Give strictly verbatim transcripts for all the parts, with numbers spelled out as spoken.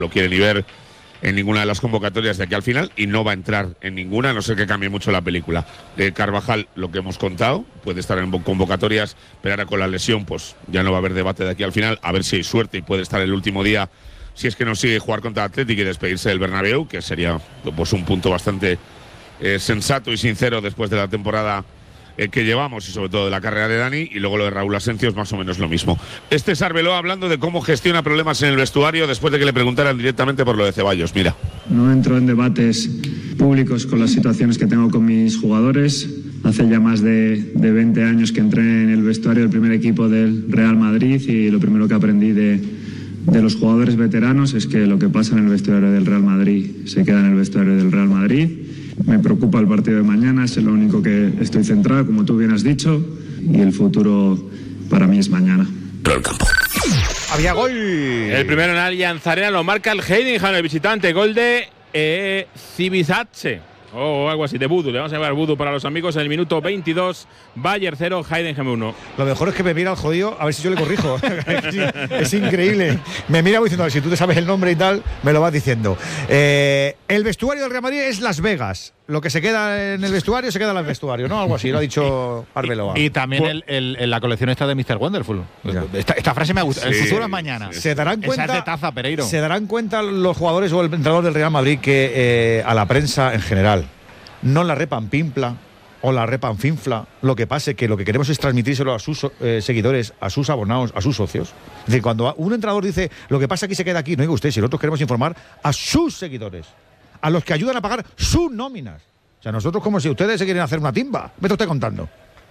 lo quiere ni ver en ninguna de las convocatorias de aquí al final y no va a entrar en ninguna, a no ser que cambie mucho la película. Eh, Carvajal, lo que hemos contado, puede estar en convocatorias, pero ahora con la lesión pues ya no va a haber debate de aquí al final, a ver si hay suerte y puede estar el último día, si es que no sigue, jugar contra Atlético y despedirse del Bernabéu, que sería pues un punto bastante eh, sensato y sincero después de la temporada eh, que llevamos y sobre todo de la carrera de Dani. Y luego lo de Raúl Asensio es más o menos lo mismo. Este es Arbeloa hablando de cómo gestiona problemas en el vestuario después de que le preguntaran directamente por lo de Ceballos. Mira. No entro en debates públicos con las situaciones que tengo con mis jugadores. Hace ya más de, de veinte años que entré en el vestuario del primer equipo del Real Madrid y lo primero que aprendí de, de los jugadores veteranos es que lo que pasa en el vestuario del Real Madrid se queda en el vestuario del Real Madrid. Me preocupa el partido de mañana, es lo único que estoy centrado, como tú bien has dicho, y el futuro para mí es mañana. Había gol. El primero en Allianz Arena lo marca el Heidenheim, el visitante. Gol de eh, Cibizache. O oh, algo así, de Budu. Le vamos a llamar Budu para los amigos en el minuto veintidós. Bayern cero, Heidenheim uno. Lo mejor es que me mira al jodido a ver si yo le corrijo. Es increíble. Me mira diciendo, si tú te sabes el nombre y tal, me lo vas diciendo. Eh, el vestuario del Real Madrid es Las Vegas. Lo que se queda en el vestuario se queda en el vestuario, ¿no? Algo así, lo ha dicho Arbeloa. Y, y también el, el, el, la colección esta de mister Wonderful. Esta, esta frase me gusta. Sí, el futuro es mañana. Sí. Se darán cuenta. Esa es de taza, Pereiro. Se darán cuenta los jugadores o el entrenador del Real Madrid que eh, a la prensa en general no la repan pimpla o la repan finfla. Lo que pasa es que lo que queremos es transmitírselo a sus eh, seguidores, a sus abonados, a sus socios. Es decir, cuando un entrenador dice lo que pasa aquí se queda aquí, no diga usted, si nosotros queremos informar a sus seguidores, a los que ayudan a pagar sus nóminas. O sea, nosotros como si ustedes se quieren hacer una timba. Me lo estoy contando.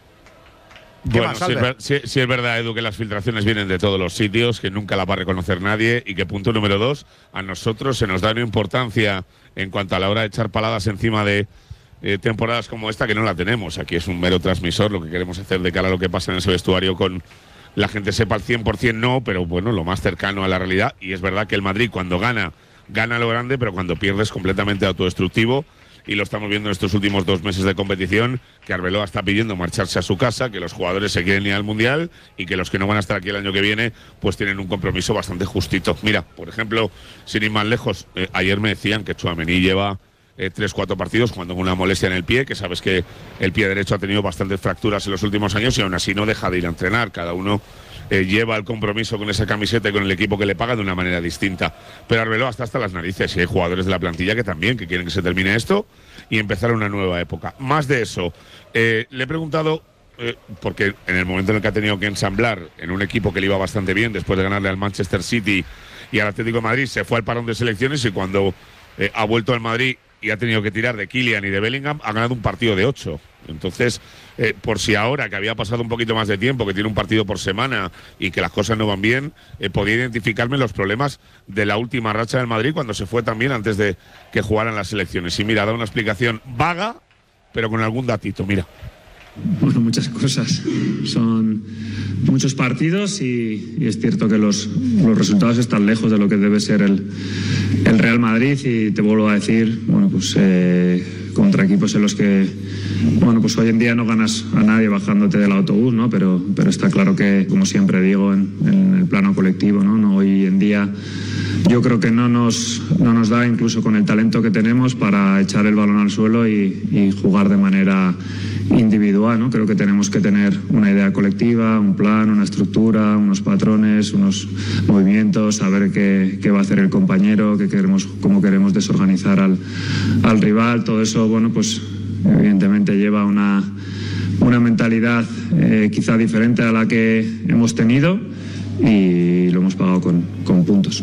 Bueno, si es, ver, si, si es verdad, Edu, que las filtraciones vienen de todos los sitios, que nunca las va a reconocer nadie y que, punto número dos, a nosotros se nos da una importancia en cuanto a la hora de echar paladas encima de eh, temporadas como esta que no la tenemos. Aquí es un mero transmisor, lo que queremos hacer de cara a lo que pasa en ese vestuario con la gente sepa al cien por cien no, pero bueno, lo más cercano a la realidad. Y es verdad que el Madrid cuando gana, gana lo grande, pero cuando pierde es completamente autodestructivo. Y lo estamos viendo en estos últimos dos meses de competición, que Arbeloa está pidiendo marcharse a su casa, que los jugadores se quieren ir al Mundial y que los que no van a estar aquí el año que viene pues tienen un compromiso bastante justito. Mira, por ejemplo, sin ir más lejos, eh, ayer me decían que Tchouaméni lleva eh, tres, cuatro partidos jugando con una molestia en el pie, que sabes que el pie derecho ha tenido bastantes fracturas en los últimos años y aún así no deja de ir a entrenar. Cada uno Eh, lleva el compromiso con esa camiseta y con el equipo que le paga de una manera distinta. Pero Arbeloa está hasta las narices y hay jugadores de la plantilla que también que quieren que se termine esto y empezar una nueva época. Más de eso, eh, le he preguntado, eh, porque en el momento en el que ha tenido que ensamblar en un equipo que le iba bastante bien después de ganarle al Manchester City y al Atlético de Madrid, se fue al parón de selecciones y cuando eh, ha vuelto al Madrid y ha tenido que tirar de Kylian y de Bellingham, ha ganado un partido de ocho. Entonces, eh, por si ahora, que había pasado un poquito más de tiempo, que tiene un partido por semana y que las cosas no van bien, eh, podía identificarme los problemas de la última racha del Madrid cuando se fue también antes de que jugaran las elecciones. Y mira, da una explicación vaga, pero con algún datito, mira. Bueno, muchas cosas. Son muchos partidos y, y es cierto que los, los resultados están lejos de lo que debe ser el, el Real Madrid y te vuelvo a decir, bueno, pues eh, contra equipos en los que, bueno, pues hoy en día no ganas a nadie bajándote del autobús, ¿no? Pero, pero está claro que, como siempre digo, en, en el plano colectivo, ¿no? ¿no? Hoy en día yo creo que no nos, no nos da, incluso con el talento que tenemos, para echar el balón al suelo y, y jugar de manera individual, ¿no? Creo que tenemos que tener una idea colectiva, un plan, una estructura, unos patrones, unos movimientos, saber qué, qué va a hacer el compañero, qué queremos, cómo queremos desorganizar al, al rival. Todo eso, bueno, pues evidentemente lleva una, una mentalidad eh, quizá diferente a la que hemos tenido y lo hemos pagado con, con puntos.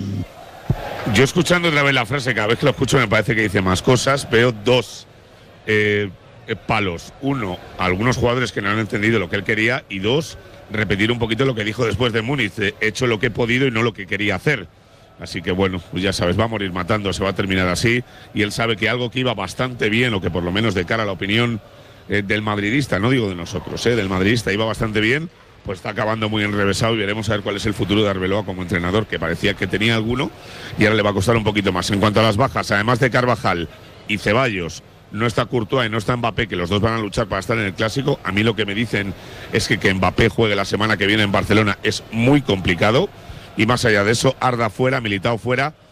Yo escuchando otra vez la frase, cada vez que lo escucho me parece que dice más cosas, veo dos eh, palos. Uno, algunos jugadores que no han entendido lo que él quería y dos, repetir un poquito lo que dijo después de Múnich, de, he hecho lo que he podido y no lo que quería hacer. Así que bueno, pues ya sabes, va a morir matando, se va a terminar así y él sabe que algo que iba bastante bien, o que por lo menos de cara a la opinión eh, del madridista, no digo de nosotros, eh, del madridista iba bastante bien, pues está acabando muy enrevesado y veremos a ver cuál es el futuro de Arbeloa como entrenador, que parecía que tenía alguno y ahora le va a costar un poquito más. En cuanto a las bajas, además de Carvajal y Ceballos, no está Courtois y no está Mbappé, que los dos van a luchar para estar en el Clásico. A mí lo que me dicen es que que Mbappé juegue la semana que viene en Barcelona es muy complicado y más allá de eso, Arda fuera, Militao fuera,